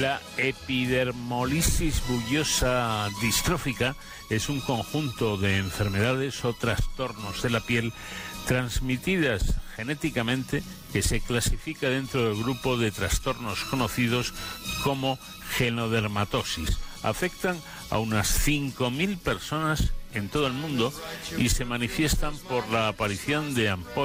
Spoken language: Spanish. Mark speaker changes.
Speaker 1: La epidermolisis bullosa distrófica es un conjunto de enfermedades o trastornos de la piel transmitidas genéticamente que se clasifica dentro del grupo de trastornos conocidos como genodermatosis. Afectan a unas 5.000 personas en todo el mundo y se manifiestan por la aparición de ampollas